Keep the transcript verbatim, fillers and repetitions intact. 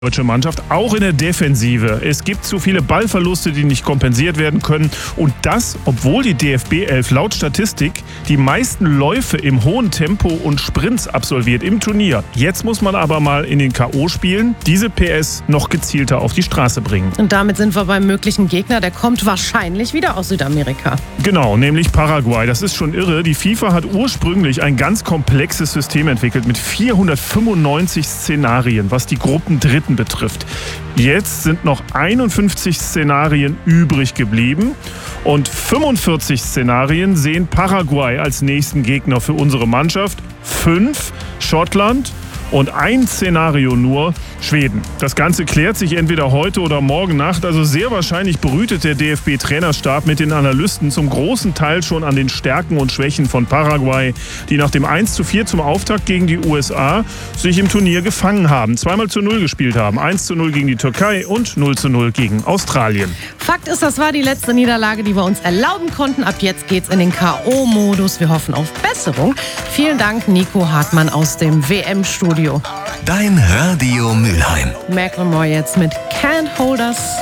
Deutsche Mannschaft, auch in der Defensive. Es gibt zu viele Ballverluste, die nicht kompensiert werden können. Und das, obwohl die D F B elf laut Statistik die meisten Läufe im hohen Tempo und Sprints absolviert im Turnier. Jetzt muss man aber mal in den K O-Spielen diese P S noch gezielter auf die Straße bringen. Und damit sind wir beim möglichen Gegner. Der kommt wahrscheinlich wieder aus Südamerika. Genau, nämlich Paraguay. Das ist schon irre. Die FIFA hat ursprünglich ein ganz komplexes System entwickelt mit vierhundertfünfundneunzig Szenarien, was die Gruppen Dritten betrifft. Jetzt sind noch einundfünfzig Szenarien übrig geblieben und fünfundvierzig Szenarien sehen Paraguay als nächsten Gegner für unsere Mannschaft, fünf Schottland und ein Szenario nur Schweden. Das Ganze klärt sich entweder heute oder morgen Nacht. Also sehr wahrscheinlich brütet der D F B-Trainerstab mit den Analysten zum großen Teil schon an den Stärken und Schwächen von Paraguay, die nach dem eins zu vier zum Auftakt gegen die U S A sich im Turnier gefangen haben. Zweimal zu null gespielt haben. eins zu null gegen die Türkei und null zu null gegen Australien. Fakt ist, das war die letzte Niederlage, die wir uns erlauben konnten. Ab jetzt geht's in den K O-Modus. Wir hoffen auf Besserung. Vielen Dank, Nico Hartmann aus dem W M-Studio. Dein Radio Mülheim. Macklemore jetzt mit Can't Hold Us.